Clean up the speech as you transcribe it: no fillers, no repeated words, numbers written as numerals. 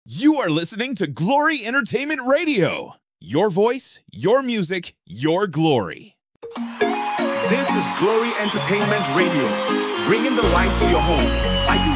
You are listening to Glory Entertainment Radio. Your voice, your music, your glory. This is Glory Entertainment Radio, bringing the light to your home. Are you